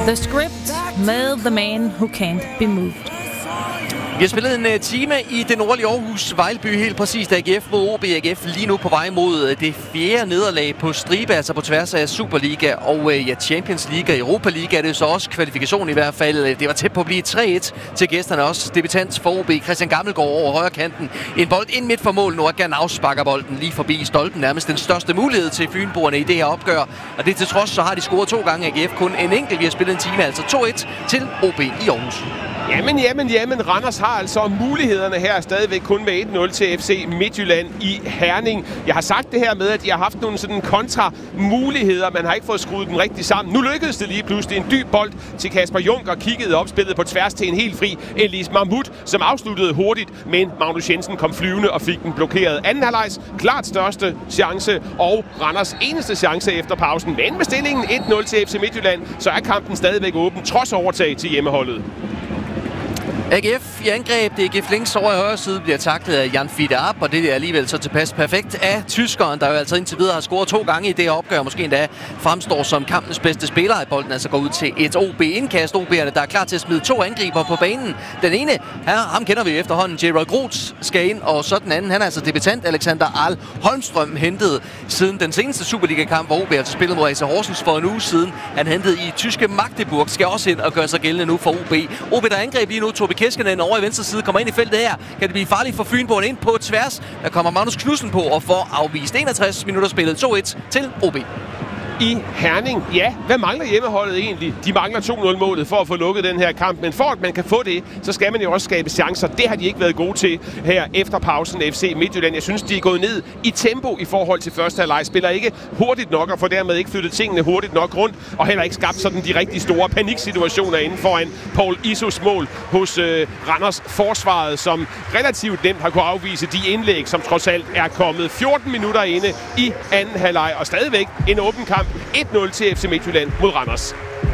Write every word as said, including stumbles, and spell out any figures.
The Script med The Man Who Can't Be Moved. Vi har spillet en uh, time i det nordlige Aarhus, Vejleby, helt præcist. A G F mod O B. A G F lige nu på vej mod uh, det fjerde nederlag på stribe, altså på tværs af Superliga og uh, ja, Champions League og Europa League er det så også kvalifikation i hvert fald. Det var tæt på at blive tre et til gæsterne også. Debutant for O B, Christian Gammelgaard over højre kanten. En bold ind midt for mål. Nordgern afsparker bolden lige forbi stolpen. Nærmest den største mulighed til fynboerne i det her opgør. Og det til trods, så har de scoret to gange. A G F kun en enkelt. Vi har spillet en time, altså to et til O B i Aarhus. Jamen, jamen, jamen. Randers har altså mulighederne her stadigvæk kun med et nul til F C Midtjylland i Herning. Jeg har sagt det her med, at de har haft nogle sådan kontra-muligheder. Man har ikke fået skruet dem rigtig sammen. Nu lykkedes det lige pludselig. En dyb bold til Kasper Junker. Kiggede op, spillet på tværs til en helt fri Elis Mahmoud, som afsluttede hurtigt. Men Magnus Jensen kom flyvende og fik den blokeret. Anden halvlejs klart største chance, og Randers eneste chance efter pausen. Men med stillingen et nul til F C Midtjylland, så er kampen stadigvæk åben, trods overtag til hjemmeholdet. A G F i angreb. Det er G F Links over i højre side, bliver taklet af Jan Fiete Ab, og det er alligevel så tilpas perfekt af tyskeren, der jo altså indtil videre har scoret to gange i det her opgør. Måske endda fremstår som kampens bedste spiller, at bolden altså går ud til et O B-indkast. O B'erne, der er klar til at smide to angriber på banen. Den ene, her, ham kender vi efterhånden, Gerard Groth skal ind, og så den anden, han er altså debutant, Alexander Al Holmstrøm, hentet siden den seneste Superliga-kamp, hvor O B altså spillede mod A C Horsens for en uge siden. Han hentede i tyske Magdeburg, skal også ind og gøre sig gældende nu for O B. O B, der angreb lige nu, Tobi Keskinen over i venstre side, kommer ind i feltet her. Kan det blive farligt for Fynboen ind på tværs? Der kommer Magnus Knudsen på og får afvist enogtres minutter spillet to et til O B. I Herning, ja, hvad mangler hjemmeholdet egentlig? De mangler to nul målet for at få lukket den her kamp, men for at man kan få det, så skal man jo også skabe chancer. Det har de ikke været gode til her efter pausen. F C Midtjylland, jeg synes, de er gået ned i tempo i forhold til første halvleg. Spiller ikke hurtigt nok og får dermed ikke flyttet tingene hurtigt nok rundt, og heller ikke skabt sådan de rigtig store paniksituationer inden foran Paul Isos mål hos øh, Randers forsvaret, som relativt nemt har kunne afvise de indlæg, som trods alt er kommet. fjorten minutter inde i anden halvleg, og stadigvæk en åben kamp. et nul til F C Midtjylland mod Randers.